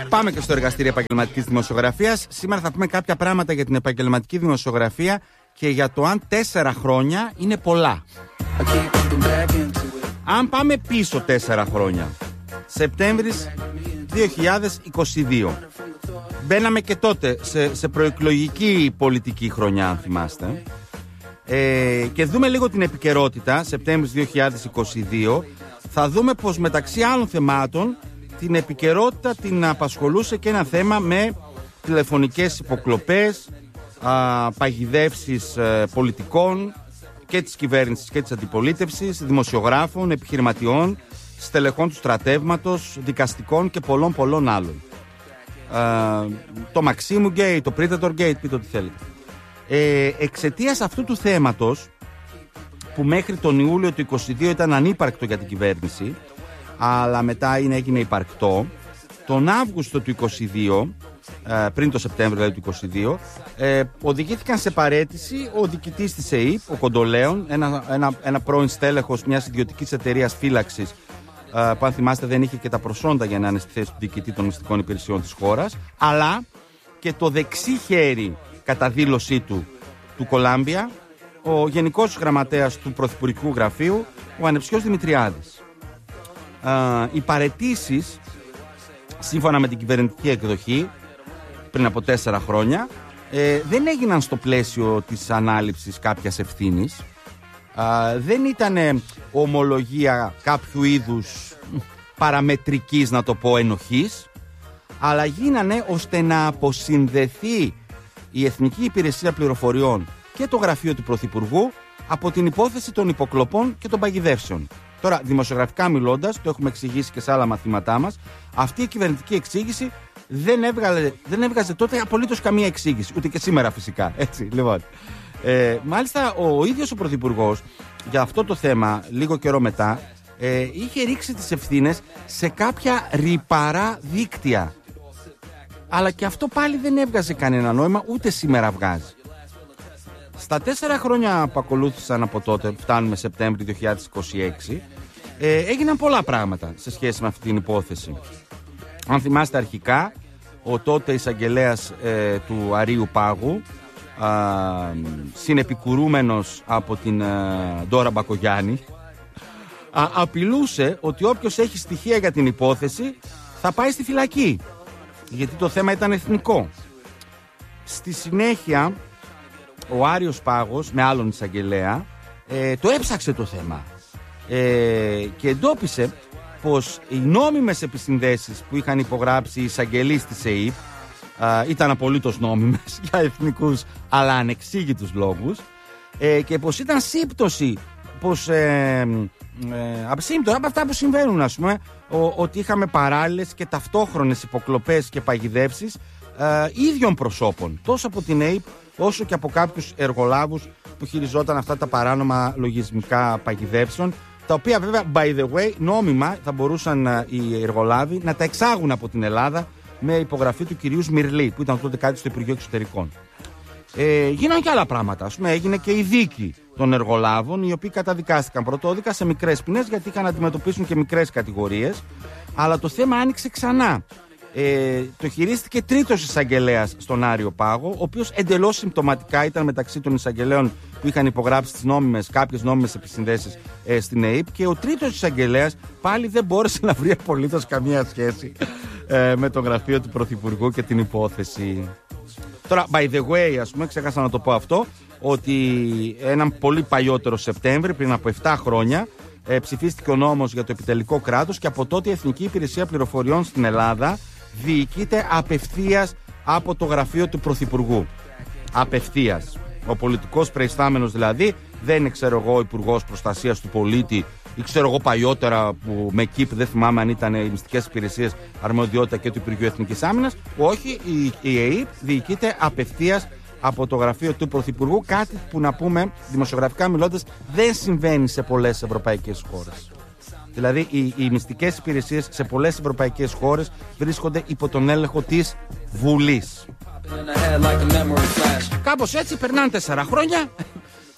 Πάμε και στο εργαστήριο επαγγελματικής δημοσιογραφίας. Σήμερα θα πούμε κάποια πράγματα για την επαγγελματική δημοσιογραφία και για το αν 4 χρόνια είναι πολλά. Αν πάμε πίσω 4 χρόνια, Σεπτέμβρης 2022, μπαίναμε και τότε σε προεκλογική πολιτική χρονιά, αν θυμάστε, και δούμε λίγο την επικαιρότητα. Σεπτέμβρης 2022, θα δούμε πως μεταξύ άλλων θεμάτων την επικαιρότητα την απασχολούσε και ένα θέμα με τηλεφωνικές υποκλοπές, παγιδεύσεις πολιτικών και της κυβέρνησης και της αντιπολίτευσης, δημοσιογράφων, επιχειρηματιών, στελεχών του στρατεύματος, δικαστικών και πολλών άλλων. Το Μαξίμου Γκέιτ, το Predator Gate, πείτε ό,τι θέλετε. Εξαιτίας αυτού του θέματος, που μέχρι τον Ιούλιο του 2022 ήταν ανύπαρκτο για την κυβέρνηση, αλλά μετά έγινε υπαρκτό, τον Αύγουστο του 2022, πριν το Σεπτέμβριο δηλαδή του 2022, οδηγήθηκαν σε παραίτηση ο διοικητής της ΕΥΠ, ο Κοντολέων, ένα πρώην στέλεχος μιας ιδιωτικής εταιρείας φύλαξης, που αν θυμάστε δεν είχε και τα προσόντα για να είναι στη θέση του διοικητή των μυστικών υπηρεσιών της χώρας, αλλά και το δεξί χέρι, κατά δήλωσή του Κολάμπια, ο Γενικός Γραμματέας του Πρωθυπουργικού Γραφείου, ο Ανεψιός Δημητριάδης. Οι παραιτήσεις, σύμφωνα με την κυβερνητική εκδοχή, πριν από 4 χρόνια, δεν έγιναν στο πλαίσιο της ανάληψης κάποιας ευθύνης. Δεν ήταν ομολογία κάποιου είδους παραμετρικής, να το πω, ενοχής, αλλά γίνανε ώστε να αποσυνδεθεί η Εθνική Υπηρεσία Πληροφοριών και το γραφείο του Πρωθυπουργού από την υπόθεση των υποκλοπών και των παγιδεύσεων. Τώρα, δημοσιογραφικά μιλώντας, το έχουμε εξηγήσει και σε άλλα μαθήματά μας, αυτή η κυβερνητική εξήγηση δεν έβγαζε τότε απολύτως καμία εξήγηση, ούτε και σήμερα φυσικά. Έτσι, λοιπόν. Μάλιστα, ο ίδιος ο Πρωθυπουργός για αυτό το θέμα, λίγο καιρό μετά, είχε ρίξει τις ευθύνες σε κάποια ρυπαρά δίκτυα. Αλλά και αυτό πάλι δεν έβγαζε κανένα νόημα, ούτε σήμερα βγάζει. Στα 4 χρόνια που ακολούθησαν από τότε, φτάνουμε Σεπτέμβριο 2026, έγιναν πολλά πράγματα σε σχέση με αυτή την υπόθεση. Αν θυμάστε αρχικά, ο τότε εισαγγελέας του Αρείου Πάγου, συνεπικουρούμενος από την Ντόρα Μπακογιάννη, απειλούσε ότι όποιος έχει στοιχεία για την υπόθεση θα πάει στη φυλακή, γιατί το θέμα ήταν εθνικό. Στη συνέχεια ο Άριος Πάγος με άλλον εισαγγελέα το έψαξε το θέμα και εντόπισε πως οι νόμιμες επισυνδέσεις που είχαν υπογράψει οι εισαγγελείς της ΕΥΠ ήταν απολύτως νόμιμες για εθνικούς αλλά ανεξήγητους λόγους, και πως ήταν σύμπτωση, πως από αυτά που συμβαίνουν, ας πούμε, ότι είχαμε παράλληλες και ταυτόχρονες υποκλοπές και παγιδεύσεις ίδιων προσώπων, τόσο από την ΕΥΠ όσο και από κάποιους εργολάβους που χειριζόταν αυτά τα παράνομα λογισμικά παγιδεύσεων, τα οποία βέβαια, by the way, νόμιμα θα μπορούσαν οι εργολάβοι να τα εξάγουν από την Ελλάδα με υπογραφή του κυρίου Σμυρλή, που ήταν τότε κάτι στο Υπουργείο Εξωτερικών. Γίνανε και άλλα πράγματα. Ας πούμε, έγινε και η δίκη των εργολάβων, οι οποίοι καταδικάστηκαν πρωτόδικα σε μικρές ποινές, γιατί είχαν να αντιμετωπίσουν και μικρές κατηγορίες. Αλλά το θέμα άνοιξε ξανά. Το χειρίστηκε τρίτος εισαγγελέας στον Άριο Πάγο, ο οποίος εντελώς συμπτωματικά ήταν μεταξύ των εισαγγελέων που είχαν υπογράψει κάποιες νόμιμες επισυνδέσεις στην ΕΥΠ, και ο τρίτος εισαγγελέας πάλι δεν μπόρεσε να βρει απολύτως καμία σχέση με το γραφείο του Πρωθυπουργού και την υπόθεση. Τώρα, by the way, ας πούμε, ξέχασα να το πω αυτό, ότι έναν πολύ παλιότερο Σεπτέμβρη, πριν από 7 χρόνια, ψηφίστηκε ο νόμος για το επιτελικό κράτος, και από τότε η Εθνική Υπηρεσία Πληροφοριών στην Ελλάδα διοικείται απευθείας από το γραφείο του Πρωθυπουργού. Απευθείας. Ο πολιτικός προϊστάμενος δηλαδή δεν είναι, ξέρω εγώ, υπουργός προστασίας του πολίτη, ή ξέρω εγώ παλιότερα που με ΚΙΠ, δεν θυμάμαι αν ήταν οι μυστικές υπηρεσίες αρμοδιότητα και του Υπουργείου Εθνικής Άμυνας. Όχι, η ΕΕΠ διοικείται απευθείας από το γραφείο του Πρωθυπουργού, κάτι που, να πούμε δημοσιογραφικά μιλώντας, δεν συμβαίνει σε πολλές ευρωπαϊκές χώρες. Δηλαδή οι μυστικές υπηρεσίες σε πολλές ευρωπαϊκές χώρες βρίσκονται υπό τον έλεγχο της Βουλής. Κάπως έτσι περνάνε 4 χρόνια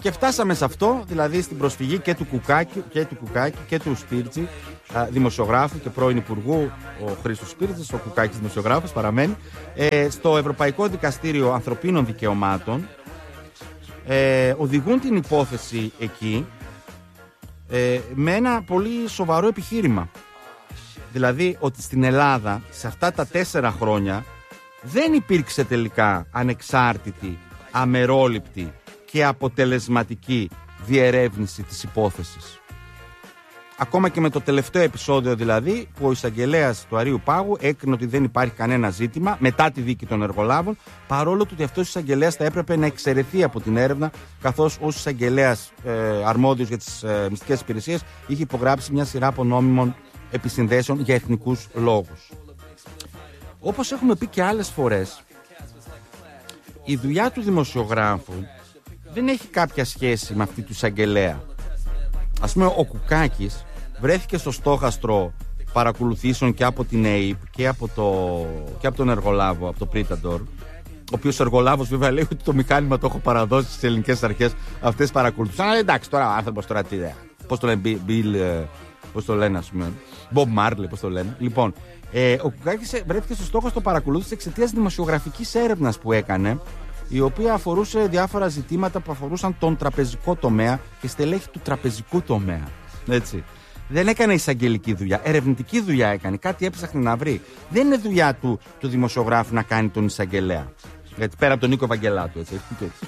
Και φτάσαμε σε αυτό, δηλαδή στην προσφυγή και του Κουκάκη και του Σπίρτζη, δημοσιογράφου και πρώην υπουργού, ο Χρήστος Σπίρτζης, ο Κουκάκης δημοσιογράφος παραμένει, στο Ευρωπαϊκό Δικαστήριο Ανθρωπίνων Δικαιωμάτων. Οδηγούν την υπόθεση εκεί με ένα πολύ σοβαρό επιχείρημα. Δηλαδή ότι στην Ελλάδα σε αυτά τα 4 χρόνια δεν υπήρξε τελικά ανεξάρτητη, αμερόληπτη και αποτελεσματική διερεύνηση της υπόθεσης. Ακόμα και με το τελευταίο επεισόδιο δηλαδή, που ο εισαγγελέας του Αρείου Πάγου έκρινε ότι δεν υπάρχει κανένα ζήτημα μετά τη δίκη των εργολάβων, παρόλο ότι αυτός ο εισαγγελέας θα έπρεπε να εξαιρεθεί από την έρευνα, καθώς ως εισαγγελέας αρμόδιος για τις μυστικές υπηρεσίες είχε υπογράψει μια σειρά από νόμιμων επισυνδέσεων για εθνικούς λόγους. Όπως έχουμε πει και άλλες φορές, η δουλειά του δημοσιογράφου δεν έχει κάποια σχέση με αυτή του εισαγγελέα. Ας πούμε, ο Κουκάκης βρέθηκε στο στόχαστρο παρακολουθήσεων και από την ΑΕΠ και από τον εργολάβο, από το Πρίταντορ, ο οποίος εργολάβος βέβαια λέει ότι το μηχάνημα το έχω παραδώσει στις ελληνικές αρχές, αυτές παρακολουθούσαν. Αλλά εντάξει, τώρα ο άνθρωπος τώρα τι ιδέα. Πώς το λένε, Bill, πώς το λένε, ας πούμε, Bob Marley, πώς το λένε. Λοιπόν, ο Κουκάκης βρέθηκε στο στόχαστρο παρακολούθησης εξαιτίας δημοσιογραφικής έρευνας που έκανε, η οποία αφορούσε διάφορα ζητήματα που αφορούσαν τον τραπεζικό τομέα και στελέχη του τραπεζικού τομέα. Έτσι. Δεν έκανε εισαγγελική δουλειά, ερευνητική δουλειά έκανε. Κάτι έψαχνε να βρει. Δεν είναι δουλειά του δημοσιογράφου να κάνει τον εισαγγελέα. Γιατί πέρα από τον Νίκο Ευαγγελάτου. Έτσι.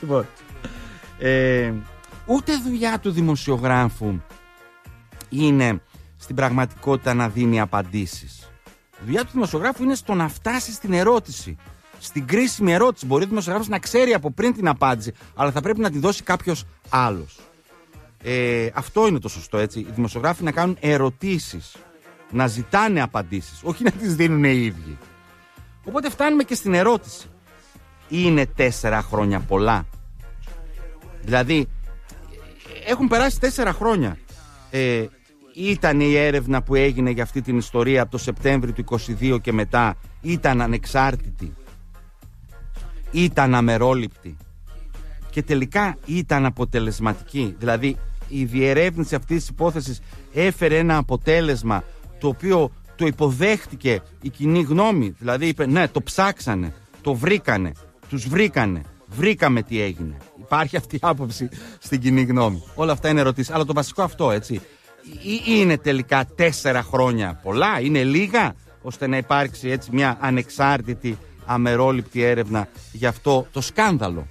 Ούτε δουλειά του δημοσιογράφου είναι στην πραγματικότητα να δίνει απαντήσεις. Η δουλειά του δημοσιογράφου είναι στο να φτάσει στην ερώτηση. Στην κρίσιμη ερώτηση. Μπορεί ο δημοσιογράφος να ξέρει από πριν την απάντηση, αλλά θα πρέπει να τη δώσει κάποιος άλλος. Αυτό είναι το σωστό, έτσι. Οι δημοσιογράφοι να κάνουν ερωτήσεις, να ζητάνε απαντήσεις, όχι να τις δίνουν οι ίδιοι. Οπότε φτάνουμε και στην ερώτηση. Είναι 4 χρόνια πολλά? Δηλαδή, έχουν περάσει 4 χρόνια. Ήταν η έρευνα που έγινε για αυτή την ιστορία από το Σεπτέμβριο του 22 και μετά, ήταν ανεξάρτητη? Ήταν αμερόληπτη και τελικά ήταν αποτελεσματική? Δηλαδή η διερεύνηση αυτής της υπόθεσης έφερε ένα αποτέλεσμα το οποίο το υποδέχτηκε η κοινή γνώμη? Δηλαδή είπε ναι, το ψάξανε, το βρήκανε, τους βρήκανε, βρήκαμε τι έγινε? Υπάρχει αυτή η άποψη στην κοινή γνώμη? Όλα αυτά είναι ερωτήσεις, αλλά το βασικό αυτό, έτσι, είναι τελικά 4 χρόνια πολλά? Είναι λίγα ώστε να υπάρξει έτσι μια ανεξάρτητη, αμερόληπτη έρευνα για αυτό το σκάνδαλο?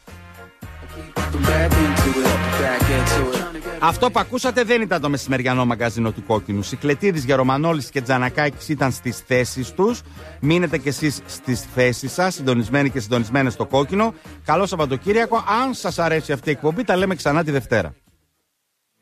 Αυτό που ακούσατε δεν ήταν το μεσημεριανό μαγκαζίνο του Κόκκινου. Σικλετίδης, Γερομανόλης και Τζανακάκης ήταν στις θέσεις τους. Μείνετε κι εσείς στις θέσεις σας, συντονισμένοι και συντονισμένες στο Κόκκινο. Καλό Σαββατοκύριακο. Αν σας αρέσει αυτή η εκπομπή, τα λέμε ξανά τη Δευτέρα.